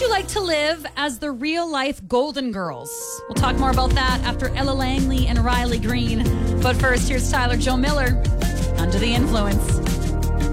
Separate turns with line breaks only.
you like to live as the real-life Golden Girls? We'll talk more about that after Ella Langley and Riley Green. But first, here's Tyler Joe Miller, Under the Influence.